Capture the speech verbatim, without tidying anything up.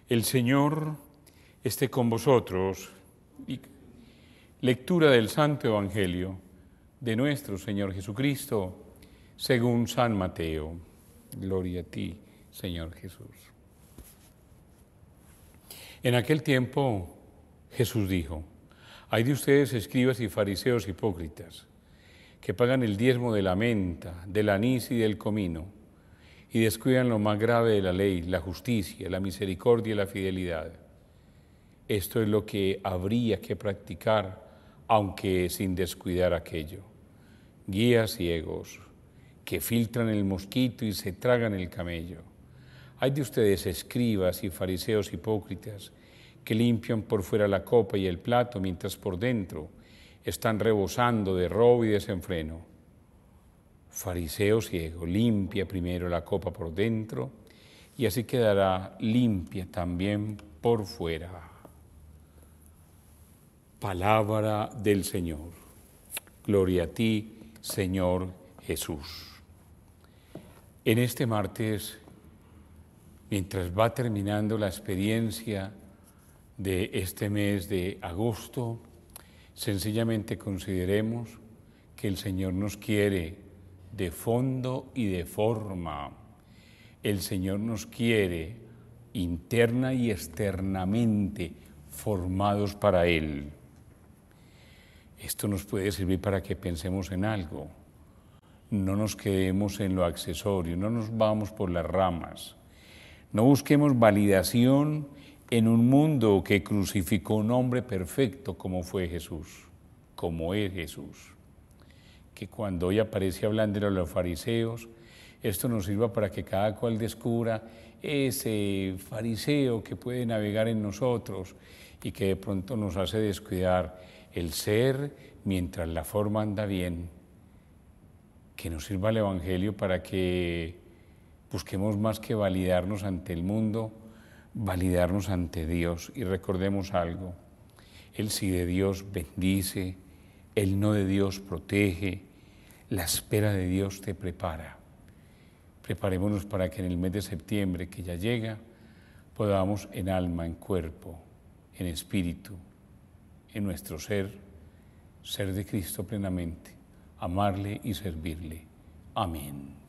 El Señor esté con vosotros. Y lectura del Santo Evangelio de nuestro Señor Jesucristo, según San Mateo. Gloria a ti, Señor Jesús. En aquel tiempo Jesús dijo: hay de ustedes, escribas y fariseos hipócritas, que pagan el diezmo de la menta, del anís y del comino, y descuidan lo más grave de la ley, la justicia, la misericordia y la fidelidad. Esto es lo que habría que practicar, aunque sin descuidar aquello. Guías ciegos, que filtran el mosquito y se tragan el camello. Hay de ustedes, escribas y fariseos hipócritas, que limpian por fuera la copa y el plato, mientras por dentro están rebosando de robo y desenfreno. Fariseo ciego, limpia primero la copa por dentro, y así quedará limpia también por fuera. Palabra del Señor. Gloria a ti, Señor Jesús. En este martes, mientras va terminando la experiencia de este mes de agosto, sencillamente consideremos que el Señor nos quiere de fondo y de forma. El Señor nos quiere interna y externamente formados para Él. Esto nos puede servir para que pensemos en algo. No nos quedemos en lo accesorio, no nos vamos por las ramas. No busquemos validación en un mundo que crucificó un hombre perfecto como fue Jesús, como es Jesús. Que cuando hoy aparece hablando a los fariseos, esto nos sirva para que cada cual descubra ese fariseo que puede navegar en nosotros y que de pronto nos hace descuidar el ser mientras la forma anda bien. Que nos sirva el Evangelio para que busquemos más que validarnos ante el mundo, validarnos ante Dios. Y recordemos algo: el sí de Dios bendice, el no de Dios protege, la espera de Dios te prepara. Preparémonos para que en el mes de septiembre, que ya llega, podamos en alma, en cuerpo, en espíritu, en nuestro ser, ser de Cristo plenamente, amarle y servirle. Amén.